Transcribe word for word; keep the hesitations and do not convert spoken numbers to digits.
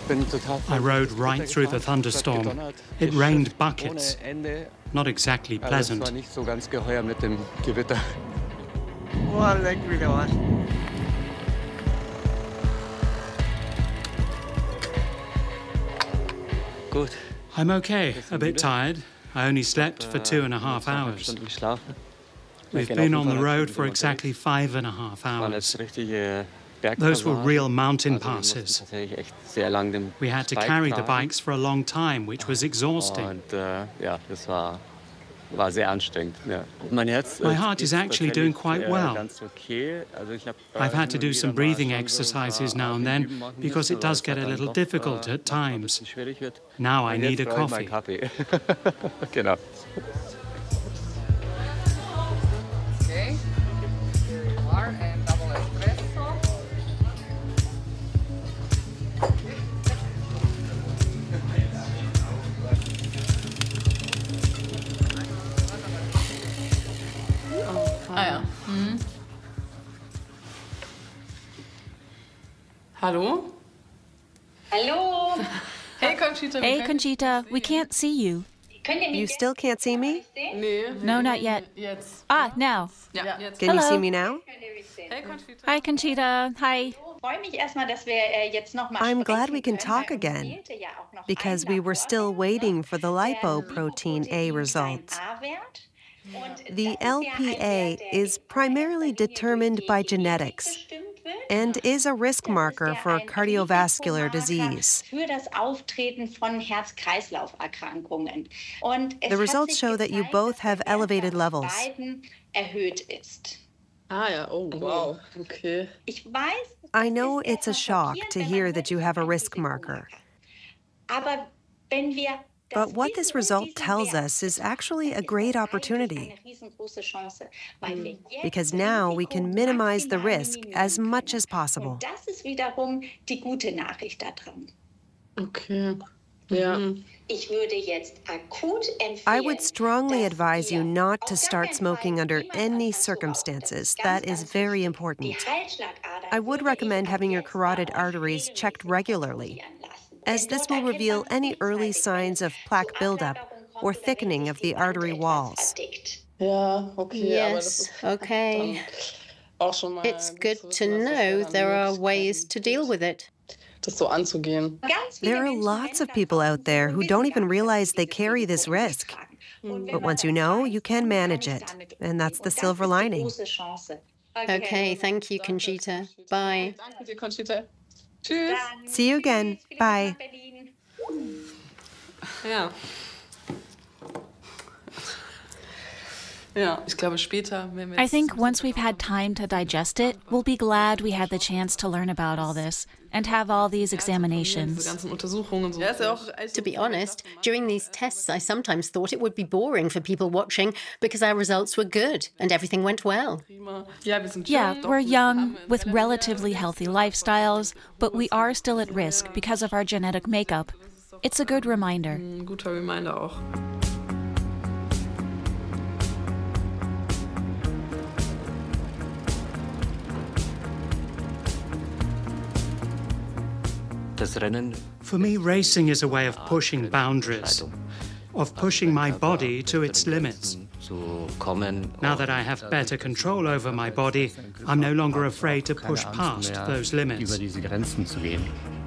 I rode right through the thunderstorm. It rained buckets. Not exactly pleasant. I'm okay, a bit tired. I only slept for two and a half hours. We've been on the road for exactly five and a half hours. Those were real mountain passes. We had to carry the bikes for a long time, which was exhausting. My heart is actually doing quite well. I've had to do some breathing exercises now and then because it does get a little difficult at times. Now I need a coffee. Okay. Bar and double espresso. Ah ja. Mhm. Hallo? Hallo. Hey Conchita. Hey Conchita, we can't see you. You still can't see me? Nee. No, not yet. Jetzt. Ah, now. Ja, jetzt. Can Hello. you see me now? Hey Conchita. Hi Conchita, hi. I'm glad we can talk again, because we were still waiting for the lipoprotein A results. The L P A is primarily determined by genetics and is a risk marker for cardiovascular disease. The results show that you both have elevated levels. Ah ja, oh wow, okay. I know it's a shock to hear that you have a risk marker. But what this result tells us is actually a great opportunity, because now we can minimize the risk as much as possible. Okay. Ja. I would strongly advise you not to start smoking under any circumstances. That is very important. I would recommend having your carotid arteries checked regularly, as this will reveal any early signs of plaque buildup or thickening of the artery walls. Ja, okay. Yes, okay. Auch schon mal It's good to know there are ways to deal with it. das so anzugehen. There are lots of people out there who don't even realize they carry this risk. But once you know, you can manage it. And that's the silver lining. Okay, thank you, Conchita. Bye. Danke dir, Conchita. Tschüss. See you again. Bye. Ja. Ja, ich glaube später, wenn wir I think once we've had time to digest it, we'll be glad we had the chance to learn about all this and have all these diese examinations. ganzen Untersuchungen so. Ja, ist ja auch To be honest, during these tests, I sometimes thought it would be boring for people watching because our results were good and everything went well. prima. Ja, wir sind Yeah, jung, we're doch, young, haben ein with relativ- relatively healthy lifestyles, but we are still at risk because of our genetic makeup. It's a good reminder. Ein guter Reminder auch. For me, racing is a way of pushing boundaries, of pushing my body to its limits. Now that I have better control over my body, I'm no longer afraid to push past those limits. über diese Grenzen zu gehen.